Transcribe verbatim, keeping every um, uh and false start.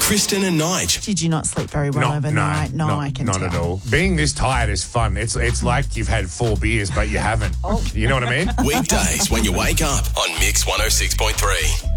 Kristen and Nige. Did you not sleep very well No, overnight? no, No, not, I can not tell. at all. Being this tired is fun. It's it's like you've had four beers, but you haven't. You know what I mean? Weekdays when you wake up on Mix one oh six point three.